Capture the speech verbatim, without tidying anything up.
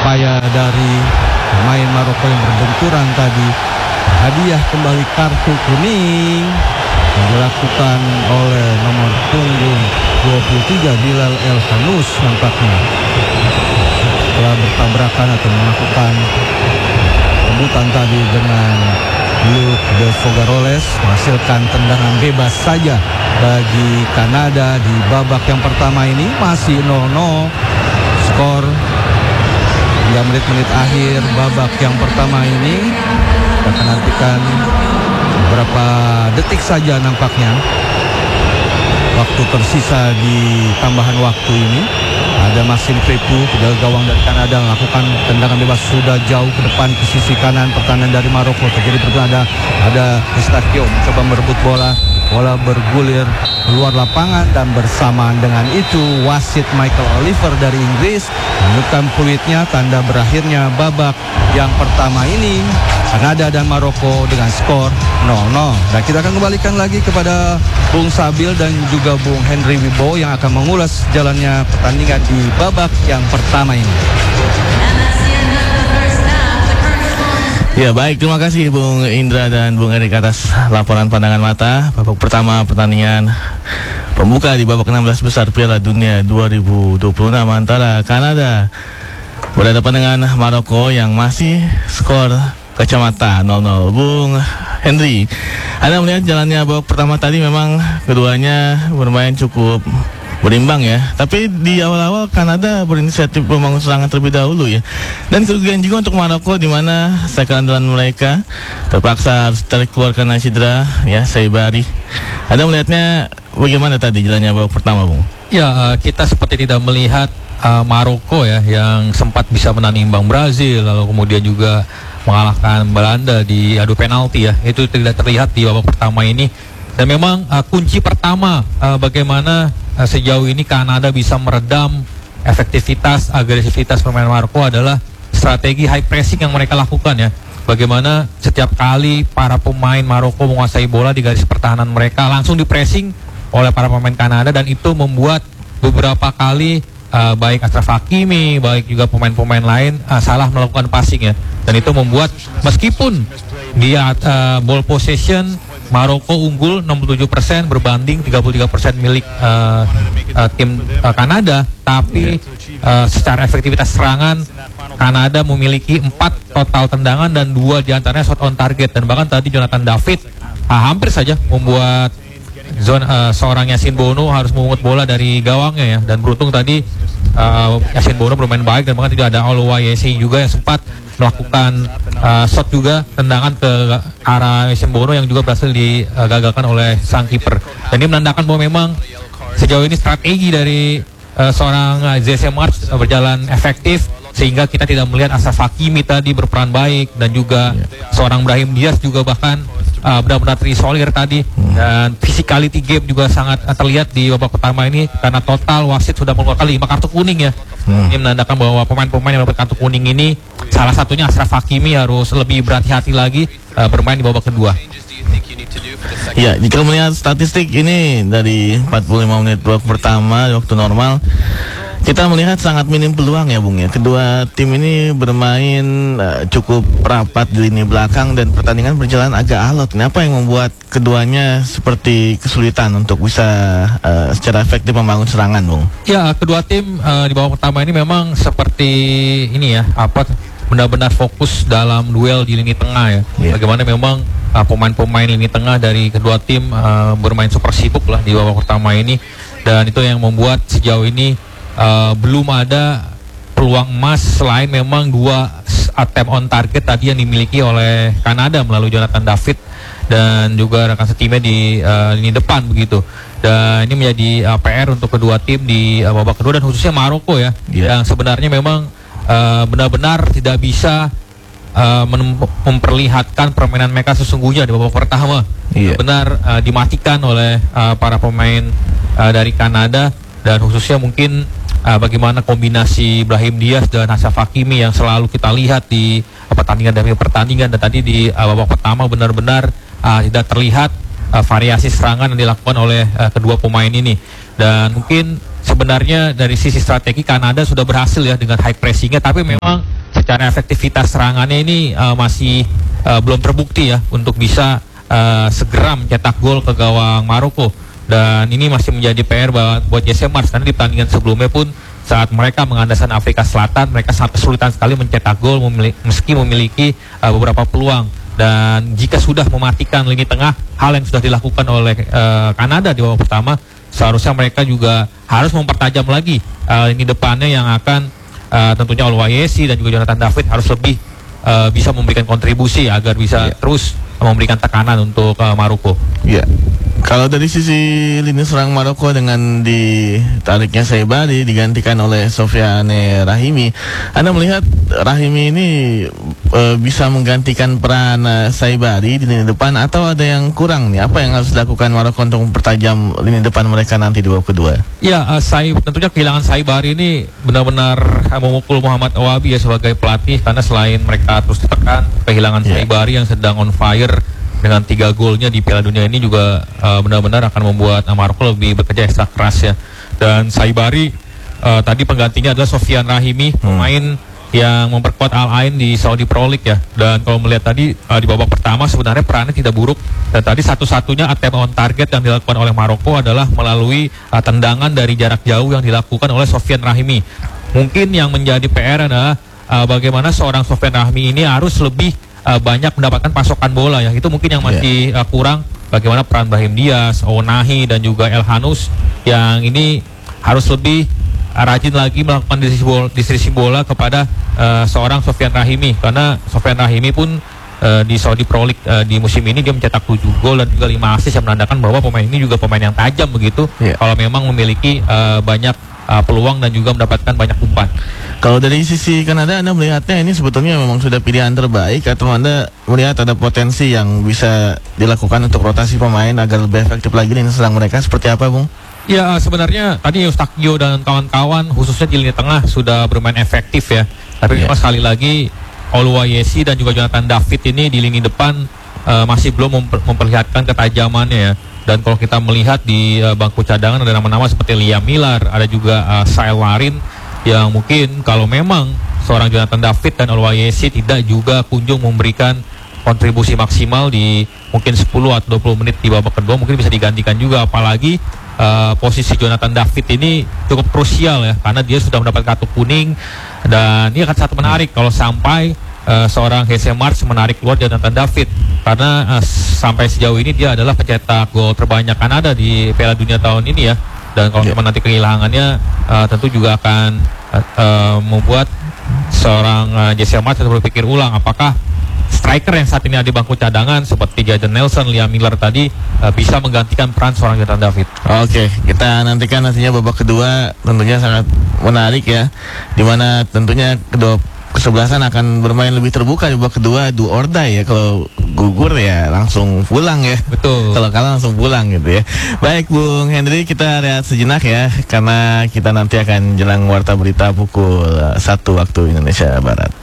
upaya dari pemain Maroko yang berbenturan tadi. Hadiah kembali kartu kuning yang dilakukan oleh nomor punggung dua puluh tiga Bilal El Hanous nampaknya. Setelah bertabrakan atau melakukan rebutan tadi dengan Luke de Fogaroles, menghasilkan tendangan bebas saja bagi Kanada di babak yang pertama ini. Masih nol nol skor hingga menit-menit akhir babak yang pertama ini. Kita akan nantikan beberapa detik saja nampaknya waktu tersisa di tambahan waktu ini. Ada Maxime Crepeau, penjaga gawang dari Kanada, melakukan tendangan bebas sudah jauh ke depan ke sisi kanan pertahanan dari Maroko. Terjadi pergerakan, ada ada Eustachio mencoba merebut bola. Bola bergulir keluar lapangan dan bersamaan dengan itu wasit Michael Oliver dari Inggris menunjukkan peluitnya, tanda berakhirnya babak yang pertama ini Kanada dan Maroko dengan skor nol nol. Dan kita akan kembalikan lagi kepada Bung Sabil dan juga Bung Henry Wibowo yang akan mengulas jalannya pertandingan di babak yang pertama ini. Ya baik, terima kasih Bung Indra dan Bung Erik atas laporan pandangan mata babak pertama pertandingan pembuka di babak enam belas besar Piala Dunia dua ribu dua puluh enam antara Kanada berhadapan dengan Maroko yang masih skor kacamata nol nol. Bung Henry, Anda melihat jalannya babak pertama tadi memang keduanya bermain cukup berimbang ya, tapi di awal-awal Kanada berinisiatif membangun serangan terlebih dahulu ya, dan kerugian juga untuk Maroko di mana striker andalan mereka terpaksa harus tarik keluar karena cedera ya, Saibari. Anda melihatnya bagaimana tadi jalannya babak pertama, Bung? Ya, kita seperti tidak melihat uh, Maroko ya yang sempat bisa menahan imbang Brazil, lalu kemudian juga mengalahkan Belanda di adu penalti ya, itu tidak terlihat di babak pertama ini. Dan memang uh, kunci pertama uh, bagaimana uh, sejauh ini Kanada bisa meredam efektivitas, agresivitas permainan Maroko adalah strategi high pressing yang mereka lakukan ya. Bagaimana setiap kali para pemain Maroko menguasai bola di garis pertahanan mereka langsung di pressing oleh para pemain Kanada, dan itu membuat beberapa kali uh, baik Achraf Hakimi, baik juga pemain-pemain lain uh, salah melakukan passing ya. Dan itu membuat meskipun dia uh, ball possession Maroko unggul enam puluh tujuh persen berbanding tiga puluh tiga persen milik uh, uh, tim uh, Kanada, tapi uh, secara efektivitas serangan Kanada memiliki empat total tendangan dan dua diantaranya shot on target. Dan bahkan tadi Jonathan David uh, hampir saja membuat zona, uh, seorang Yassine Bono harus memungut bola dari gawangnya ya. Dan beruntung tadi uh, Yassine Bono bermain baik, dan bahkan tidak ada Oluwayesi juga yang sempat melakukan uh, shot juga tendangan ke arah Yassine Bono yang juga berhasil digagalkan oleh sang kiper. Dan ini menandakan bahwa memang sejauh ini strategi dari uh, seorang uh, Jesse Marsch uh, berjalan efektif, sehingga kita tidak melihat Achraf Hakimi tadi berperan baik, dan juga seorang Brahim Diaz juga bahkan uh, benar-benar terisolir tadi. Dan physicality game juga sangat uh, terlihat di babak pertama ini karena total wasit sudah mengeluarkan lima kartu kuning ya. Hmm. Ini menandakan bahwa pemain-pemain yang dapat kartu kuning ini salah satunya Achraf Hakimi harus lebih berhati-hati lagi uh, bermain di babak kedua. Ya, jika melihat statistik ini dari empat puluh lima menit babak pertama waktu normal, kita melihat sangat minim peluang ya, Bung ya. Kedua tim ini bermain uh, cukup rapat di lini belakang dan pertandingan berjalan agak alot. Kenapa yang membuat keduanya seperti kesulitan untuk bisa uh, secara efektif membangun serangan, Bung? Ya, kedua tim uh, di babak pertama ini memang seperti ini ya, apa benar-benar fokus dalam duel di lini tengah ya. Yeah. Bagaimana memang uh, pemain-pemain lini tengah dari kedua tim uh, bermain super sibuk lah di babak pertama ini, dan itu yang membuat sejauh ini Uh, belum ada peluang emas selain memang dua attempt on target tadi yang dimiliki oleh Kanada melalui Jonathan David dan juga rekan setimnya di uh, lini depan begitu. Dan ini menjadi uh, P R untuk kedua tim di uh, babak kedua, dan khususnya Maroko ya, yeah. yang sebenarnya memang uh, benar-benar tidak bisa uh, memperlihatkan permainan mereka sesungguhnya di babak pertama. Yeah. Benar uh, dimatikan oleh uh, para pemain uh, dari Kanada, dan khususnya mungkin Uh, bagaimana kombinasi Brahim Diaz dan Achraf Hakimi yang selalu kita lihat di uh, pertandingan demi pertandingan, dan tadi di uh, babak pertama benar-benar uh, tidak terlihat uh, variasi serangan yang dilakukan oleh uh, kedua pemain ini. Dan mungkin sebenarnya dari sisi strategi Kanada sudah berhasil ya dengan high pressingnya, tapi memang secara efektivitas serangannya ini uh, masih uh, belum terbukti ya untuk bisa uh, segera mencetak gol ke gawang Maroko. Dan ini masih menjadi P R buat Jesse Marsch, karena di pertandingan sebelumnya pun saat mereka mengandaskan Afrika Selatan, mereka sangat kesulitan sekali mencetak gol memiliki, meski memiliki uh, beberapa peluang. Dan jika sudah mematikan lini tengah, hal yang sudah dilakukan oleh uh, Kanada di babak pertama, seharusnya mereka juga harus mempertajam lagi uh, lini depannya yang akan Uh, tentunya Oluwayeshi dan juga Jonathan David harus lebih uh, bisa memberikan kontribusi agar bisa yeah. terus memberikan tekanan untuk uh, Maroko. Iya. Yeah. Kalau dari sisi lini serang Maroko dengan ditariknya Saibari digantikan oleh Sofiane Rahimi, Anda melihat Rahimi ini e, bisa menggantikan peran e, Saibari di lini depan atau ada yang kurang nih? Apa yang harus dilakukan Maroko untuk mempertajam lini depan mereka nanti di babak kedua? Ya, uh, Sai, tentunya kehilangan Saibari ini benar-benar uh, memukul Muhammad Awabi ya sebagai pelatih, karena selain mereka terus ditekan, kehilangan yeah. Saibari yang sedang on fire dengan tiga golnya di Piala Dunia ini juga uh, benar-benar akan membuat uh, Maroko lebih bekerja ekstra keras ya. Dan Saibari uh, tadi penggantinya adalah Sofiane Rahimi, pemain hmm. yang memperkuat Al Ain di Saudi Pro League ya. Dan kalau melihat tadi uh, di babak pertama sebenarnya perannya tidak buruk, dan tadi satu-satunya attempt on target yang dilakukan oleh Maroko adalah melalui uh, tendangan dari jarak jauh yang dilakukan oleh Sofiane Rahimi. Mungkin yang menjadi P R adalah uh, bagaimana seorang Sofiane Rahimi ini harus lebih Uh, banyak mendapatkan pasokan bola ya, itu mungkin yang masih yeah. uh, kurang. Bagaimana peran Brahim Diaz, Ounahi dan juga El Hanous yang ini harus lebih uh, rajin lagi melakukan distribusi bola, distribusi bola kepada uh, seorang Sofiane Rahimi, karena Sofiane Rahimi pun uh, di Saudi Pro League uh, di musim ini dia mencetak tujuh gol dan juga lima assist yang menandakan bahwa pemain ini juga pemain yang tajam begitu yeah. kalau memang memiliki uh, banyak uh, peluang dan juga mendapatkan banyak umpan. Kalau dari sisi Kanada, Anda melihatnya ini sebetulnya memang sudah pilihan terbaik, atau Anda melihat ada potensi yang bisa dilakukan untuk rotasi pemain agar lebih efektif lagi ini serang mereka? Seperti apa, Bung? Ya, sebenarnya tadi Eustakio dan kawan-kawan khususnya di lini tengah sudah bermain efektif ya. Tapi yeah. sekali lagi Oluwayeshi dan juga Jonathan David ini di lini depan uh, masih belum memper memperlihatkan ketajamannya ya. Dan kalau kita melihat di uh, bangku cadangan ada nama-nama seperti Liam Miller, ada juga uh, Sael Larin, yang mungkin kalau memang seorang Jonathan David dan Oluwayeshi tidak juga kunjung memberikan kontribusi maksimal di mungkin sepuluh atau dua puluh menit di babak kedua, mungkin bisa digantikan juga. Apalagi uh, posisi Jonathan David ini cukup krusial ya, karena dia sudah mendapat kartu kuning. Dan ini akan sangat menarik kalau sampai uh, seorang Jesse Marsch menarik keluar Jonathan David, karena uh, sampai sejauh ini dia adalah pencetak gol terbanyak Kanada di Piala Dunia tahun ini ya. Dan kalau yeah. nanti kehilangannya uh, tentu juga akan uh, uh, membuat seorang uh, Jesse Marsch harus berpikir ulang apakah striker yang saat ini ada di bangku cadangan seperti Jadon Nelson, Liam Miller tadi uh, bisa menggantikan peran seorang Jonathan David. Oke, okay, kita nantikan nantinya babak kedua, tentunya sangat menarik ya, dimana tentunya kedua kesebelasan akan bermain lebih terbuka di babak kedua, do or die ya. Kalau gugur ya langsung pulang ya. Betul. Kalau kalah langsung pulang gitu ya. Baik Bung Henry, kita lihat sejenak ya, karena kita nanti akan jelang warta berita pukul satu waktu Indonesia Barat.